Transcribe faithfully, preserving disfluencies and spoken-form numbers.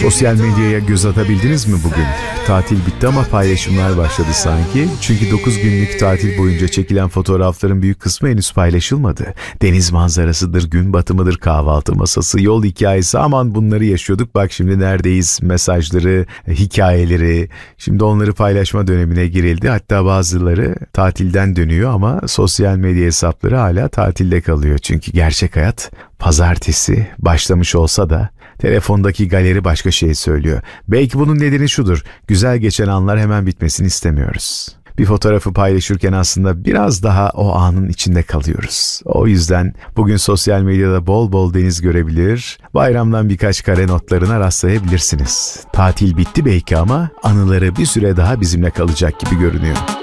Sosyal medyaya göz atabildiniz mi bugün? Tatil bitti ama paylaşımlar başladı sanki. Çünkü dokuz günlük tatil boyunca çekilen fotoğrafların büyük kısmı henüz paylaşılmadı. Deniz manzarasıdır, gün batımıdır, kahvaltı masası, yol hikayesi, aman bunları yaşıyorduk. Bak şimdi neredeyiz mesajları, hikayeleri. Şimdi onları paylaşma dönemine girildi. Hatta bazıları tatilden dönüyor ama sosyal medya hesapları hala tatilde kalıyor. Çünkü gerçek hayat pazartesi başlamış olsa da telefondaki galeri başka şey söylüyor. Belki bunun nedeni şudur: güzel geçen anlar hemen bitmesini istemiyoruz. Bir fotoğrafı paylaşırken aslında biraz daha o anın içinde kalıyoruz. O yüzden bugün sosyal medyada bol bol deniz görebilir, bayramdan birkaç kare notlarına rastlayabilirsiniz. Tatil bitti belki ama anıları bir süre daha bizimle kalacak gibi görünüyor.